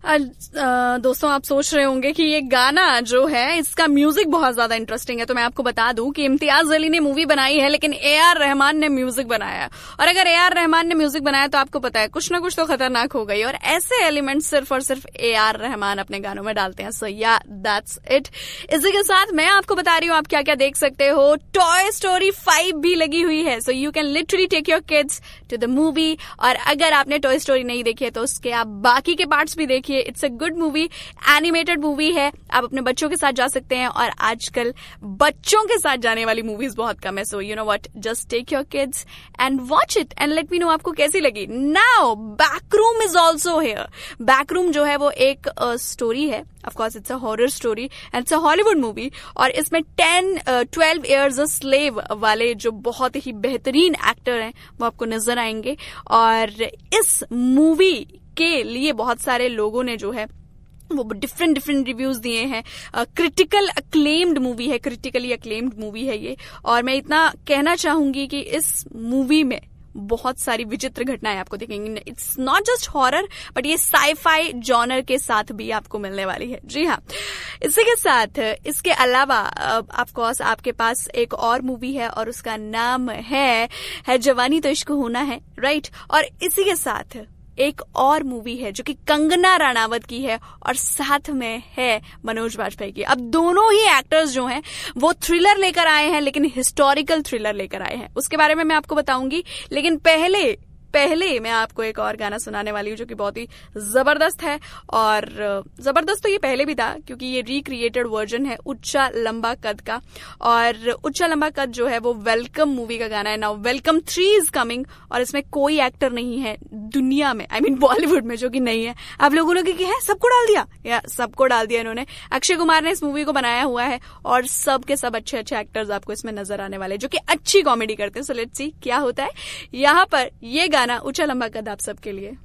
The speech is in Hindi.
दोस्तों आप सोच रहे होंगे कि ये गाना जो है इसका म्यूजिक बहुत ज्यादा इंटरेस्टिंग है, तो मैं आपको बता दूं कि इम्तियाज अली ने मूवी बनाई है लेकिन ए.आर. रहमान ने म्यूजिक बनाया है। और अगर ए.आर. रहमान ने म्यूजिक बनाया तो आपको पता है कुछ ना कुछ तो खतरनाक हो गई, और ऐसे एलिमेंट्स सिर्फ और सिर्फ ए.आर. रहमान अपने गानों में डालते हैं। सो या दैट्स इट। इसी के साथ मैं आपको बता रही हूँ आप क्या क्या देख सकते हो। टॉय स्टोरी 5 भी लगी हुई है, so you can literally take your kids to the movie. और अगर आपने टॉय स्टोरी नहीं देखी है तो उसके आप बाकी के पार्ट्स भी देखिए। It's a good movie, animated movie है, आप अपने बच्चों के साथ जा सकते हैं। और आजकल बच्चों के साथ जाने वाली मूवीज बहुत कम है, so you know what, just take your kids and watch it and let me know आपको कैसी लगी। Now backroom is also here. Backroom जो है वो एक स्टोरी है, of course it's a horror story and it's a Hollywood movie. और इसमें 12 इयर्स अ स्लेव वाले जो बहुत ही बेहतरीन एक्टर हैं वो आपको नजर आएंगे। और इस मूवी के लिए बहुत सारे लोगों ने जो है वो डिफरेंट रिव्यूज दिए हैं। क्रिटिकली अक्लेम्ड मूवी है ये। और मैं इतना कहना चाहूंगी कि इस मूवी में बहुत सारी विचित्र घटनाएं आपको दिखेंगी। It's not just horror but ये साई-फाई जॉनर के साथ भी आपको मिलने वाली है। जी हाँ, इसी के साथ इसके अलावा ऑफ कोर्स आपके पास एक और मूवी है और उसका नाम है जवानी तो इश्क होना है, राइट। और इसी के साथ एक और मूवी है जो कि कंगना रनावत की है और साथ में है मनोज बाजपेयी की। अब दोनों ही एक्टर्स जो हैं वो थ्रिलर लेकर आए हैं, लेकिन हिस्टोरिकल थ्रिलर लेकर आए हैं। उसके बारे में मैं आपको बताऊंगी, लेकिन पहले मैं आपको एक और गाना सुनाने वाली हूँ जो कि बहुत ही जबरदस्त है। और जबरदस्त तो ये पहले भी था क्योंकि ये रिक्रिएटेड वर्जन है ऊंचा लंबा कद का। और ऊंचा लंबा कद जो है वो वेलकम मूवी का गाना है। नाउ वेलकम 3 इज कमिंग और इसमें कोई एक्टर नहीं है दुनिया में, आई मीन बॉलीवुड में, जो कि नहीं है। आप लोगों ने कि है सबको डाल दिया, या सबको डाल दिया इन्होंने। अक्षय कुमार ने इस मूवी को बनाया हुआ है और सब के सब अच्छे एक्टर्स आपको इसमें नजर आने वाले जो कि अच्छी कॉमेडी करते हैं। सो लेट्स सी क्या होता है। यहाँ पर ये गाना ऊंचा लंबा कद आप सबके लिए।